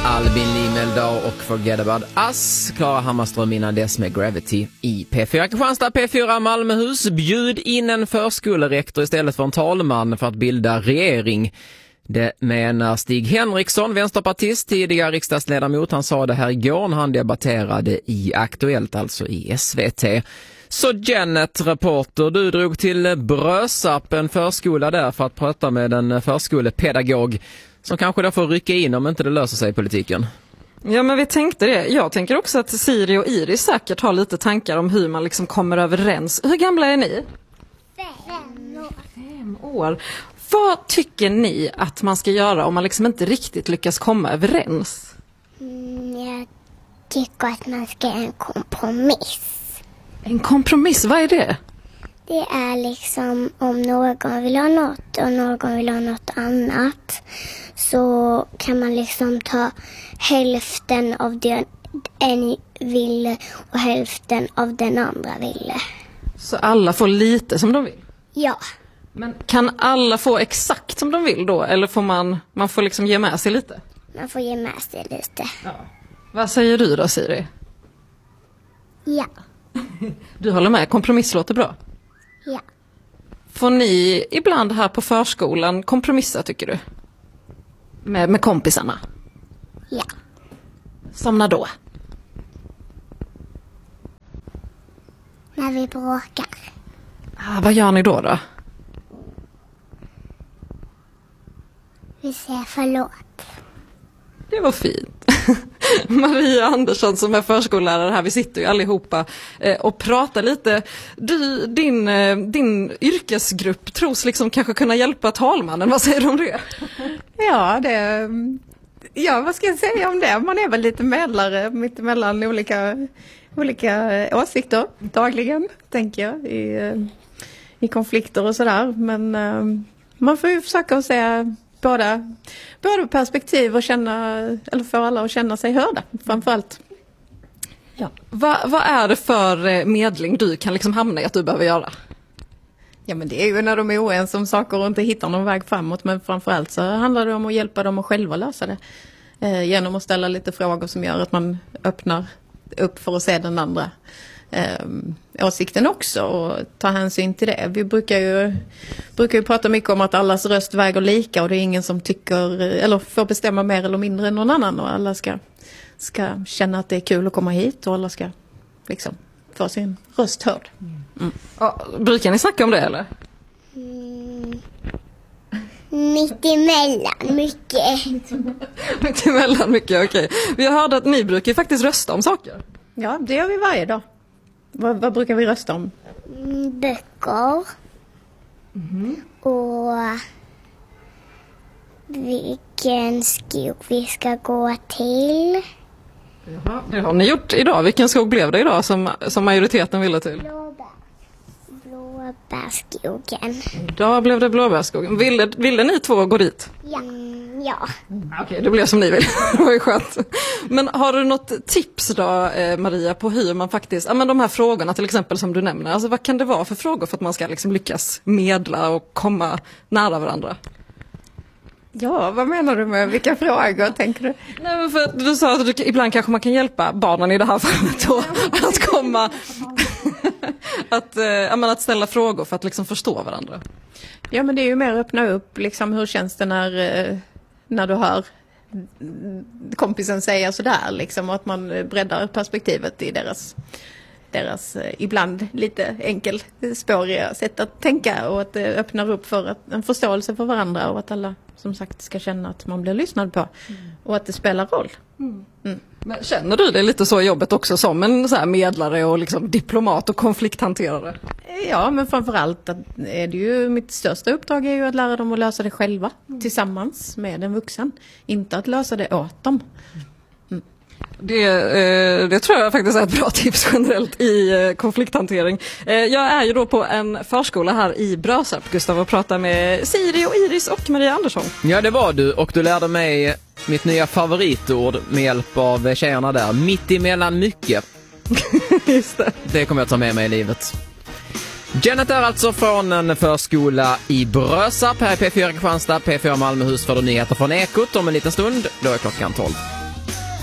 Albin Limeldal och Forget About Us. Klara Hammarström innan dess med Gravity i P4 Kristianstad. P4 Malmöhus. Bjud in en förskolerektor istället för en talman för att bilda regering. Det menar Stig Henriksson, vänsterpartist, tidigare riksdagsledamot. Han sa det här igår när han debatterade i Aktuellt, alltså i SVT. Så Janet, reporter, du drog till Brösarp, en förskola där, för att prata med en förskolepedagog som kanske då får rycka in om inte det löser sig i politiken. Ja, men vi tänkte det. Jag tänker också att Siri och Iris säkert har lite tankar om hur man liksom kommer överens. Hur gamla är ni? 5 år. 5 år. Vad tycker ni att man ska göra om man liksom inte riktigt lyckas komma överens? Jag tycker att man ska ha en kompromiss. En kompromiss, vad är det? Det är liksom om någon vill ha något och någon vill ha något annat, så kan man liksom ta hälften av det en ville och hälften av den andra ville. Så alla får lite som de vill? Ja. Men kan alla få exakt som de vill då? Eller får man får liksom ge med sig lite? Man får ge med sig lite. Ja. Vad säger du då, Siri? Ja. Du håller med, kompromiss låter bra. Ja. Får ni ibland här på förskolan kompromissa, tycker du? Med kompisarna? Ja. Som när då? När vi bråkar. Vad gör ni då? Vi säger förlåt. Det var fint. Maria Andersson som är förskollärare här, vi sitter ju allihopa och pratar lite. Din yrkesgrupp tros liksom kanske kunna hjälpa talmannen. Vad säger du om det? Ja, vad ska jag säga om det? Man är väl lite medlare mitt emellan olika åsikter dagligen, tänker jag, i konflikter och sådär. Men man får ju försöka att säga båda perspektiv och få alla att känna sig hörda, framförallt. Ja. Vad är det för medling du kan liksom hamna i att du behöver göra? Ja, men det är ju när de är oense om saker och inte hittar någon väg framåt, men framförallt så handlar det om att hjälpa dem att själva lösa det. Genom att ställa lite frågor som gör att man öppnar upp för att se den andra åsikten också och ta hänsyn till det. Vi brukar ju prata mycket om att allas röst väger lika och det är ingen som tycker eller får bestämma mer eller mindre än någon annan, och alla ska känna att det är kul att komma hit och alla ska liksom få sin röst hörd. Mm. Ja, brukar ni snacka om det eller? Mitt emellan mycket. Mitt emellan mycket, okej. Vi har hört att ni brukar faktiskt rösta om saker. Ja, det gör vi varje dag. Vad brukar vi rösta om? Böcker. Och vilken skog vi ska gå till. Jaha, det har ni gjort idag. Vilken skog blev det idag som majoriteten ville till? Blåbärskogen. Idag blev det blåbärskogen. Ville ni två gå dit? Ja. Okej, det blev som ni vill. Det var ju skönt. Men har du något tips då, Maria, på hur man faktiskt, men de här frågorna till exempel som du nämner, alltså vad kan det vara för frågor för att man ska liksom lyckas medla och komma nära varandra? Ja, vad menar du med vilka frågor, tänker du? Nej, men för att du sa att ibland kanske man kan hjälpa barnen i det här fallet då, att komma att ställa frågor för att liksom förstå varandra. Ja, men det är ju mer att öppna upp liksom, hur känns det när du hör kompisen säga sådär liksom, och att man breddar perspektivet i deras ibland lite enkelspåriga sätt att tänka, och att det öppnar upp för en förståelse för varandra och att alla som sagt ska känna att man blir lyssnad på och att det spelar roll. Men känner du det lite så i jobbet också som en så här medlare och liksom diplomat och konflikthanterare? Ja, men framförallt är det ju mitt största uppdrag är ju att lära dem att lösa det själva tillsammans med en vuxen, inte att lösa det åt dem. Det tror jag faktiskt är ett bra tips generellt i konflikthantering. Jag är ju då på en förskola här i Brösarp, Gustav, och pratar med Siri och Iris och Maria Andersson. Ja, det var du, och du lärde mig mitt nya favoritord med hjälp av tjejerna där. Mitt emellan mycket. Just det. Det kommer jag ta med mig i livet. Janet är alltså från en förskola i Brösarp här i P4 Kristianstad. P4 Malmöhus för de nyheter från Ekot om en liten stund. Då är klockan 12.